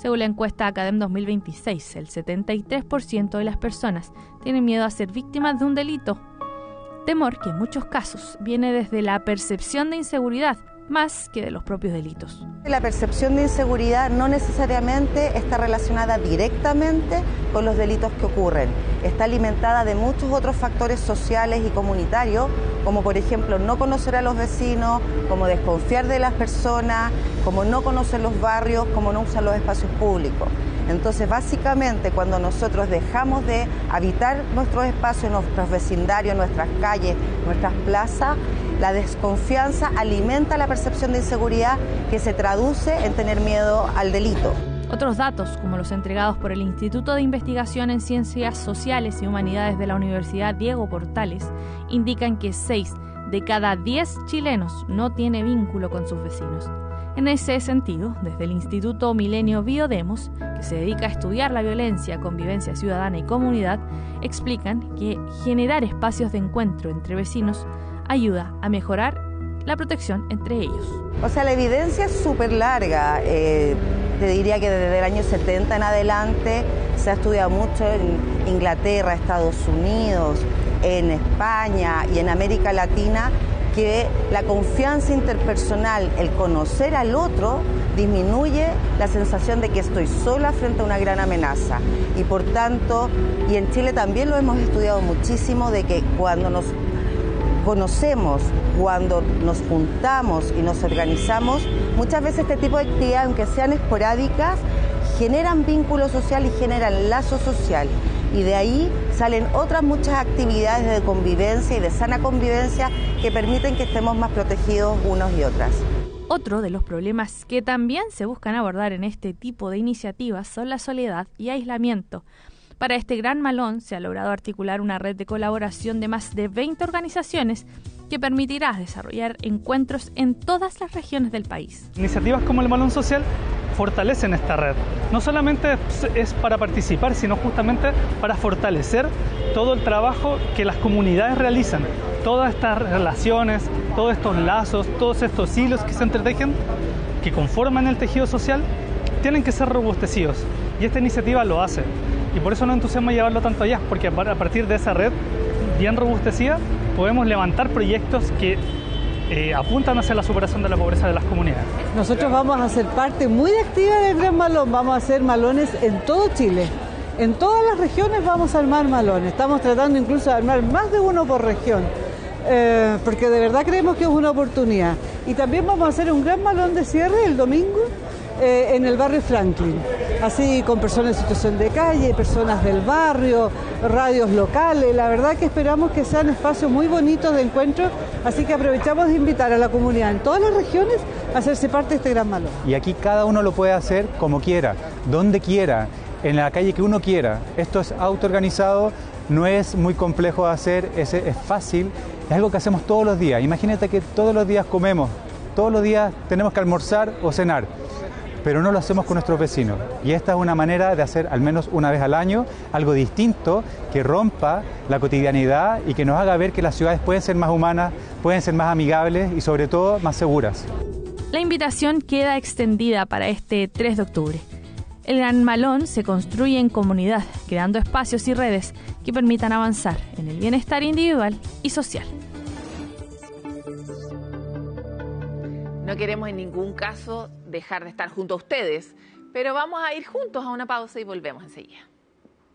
Según la encuesta Academ 2026, el 73% de las personas tienen miedo a ser víctimas de un delito. Temor que en muchos casos viene desde la percepción de inseguridad, más que de los propios delitos. La percepción de inseguridad no necesariamente está relacionada directamente con los delitos que ocurren. Está alimentada de muchos otros factores sociales y comunitarios, como por ejemplo no conocer a los vecinos, como desconfiar de las personas, como no conocer los barrios, como no usar los espacios públicos. Entonces, básicamente, cuando nosotros dejamos de habitar nuestros espacios, nuestros vecindarios, nuestras calles, nuestras plazas, la desconfianza alimenta la percepción de inseguridad que se traduce en tener miedo al delito. Otros datos, como los entregados por el Instituto de Investigación en Ciencias Sociales y Humanidades de la Universidad Diego Portales, indican que 6 de cada 10 chilenos no tiene vínculo con sus vecinos. En ese sentido, desde el Instituto Milenio Biodemos, que se dedica a estudiar la violencia, convivencia ciudadana y comunidad, explican que generar espacios de encuentro entre vecinos ayuda a mejorar la protección entre ellos. O sea, la evidencia es súper larga. Te diría que desde el año 70 en adelante se ha estudiado mucho en Inglaterra, Estados Unidos, en España y en América Latina, que la confianza interpersonal, el conocer al otro, disminuye la sensación de que estoy sola frente a una gran amenaza. Y por tanto, y en Chile también lo hemos estudiado muchísimo, de que cuando nos conocemos, cuando nos juntamos y nos organizamos, muchas veces este tipo de actividades, aunque sean esporádicas, generan vínculo social y generan lazo social. Y de ahí salen otras muchas actividades de convivencia y de sana convivencia que permiten que estemos más protegidos unos y otras. Otro de los problemas que también se buscan abordar en este tipo de iniciativas son la soledad y aislamiento. Para este gran malón se ha logrado articular una red de colaboración de más de 20 organizaciones que permitirá desarrollar encuentros en todas las regiones del país. Iniciativas como el Malón Social fortalecen esta red. No solamente es para participar, sino justamente para fortalecer todo el trabajo que las comunidades realizan. Todas estas relaciones, todos estos lazos, todos estos hilos que se entretejen, que conforman el tejido social, tienen que ser robustecidos. Y esta iniciativa lo hace. Y por eso nos entusiasma llevarlo tanto allá, porque a partir de esa red bien robustecida podemos levantar proyectos que apuntan hacia la superación de la pobreza de las comunidades. Nosotros vamos a ser parte muy activa del Gran Malón, vamos a hacer malones en todo Chile. En todas las regiones vamos a armar malones, estamos tratando incluso de armar más de uno por región, porque de verdad creemos que es una oportunidad. Y también vamos a hacer un gran malón de cierre el domingo en el barrio Franklin, así con personas en situación de calle, personas del barrio, radios locales. La verdad que esperamos que sean espacios muy bonitos de encuentro, así que aprovechamos de invitar a la comunidad en todas las regiones a hacerse parte de este gran malón. Y aquí cada uno lo puede hacer como quiera, donde quiera, en la calle que uno quiera. Esto es autoorganizado, no es muy complejo de hacer, es fácil, es algo que hacemos todos los días. Imagínate que todos los días comemos, todos los días tenemos que almorzar o cenar, pero no lo hacemos con nuestros vecinos. Y esta es una manera de hacer al menos una vez al año algo distinto, que rompa la cotidianidad y que nos haga ver que las ciudades pueden ser más humanas, pueden ser más amigables y sobre todo más seguras. La invitación queda extendida para este 3 de octubre. El Gran Malón se construye en comunidad, creando espacios y redes que permitan avanzar en el bienestar individual y social. No queremos en ningún caso dejar de estar junto a ustedes, pero vamos a ir juntos a una pausa y volvemos enseguida.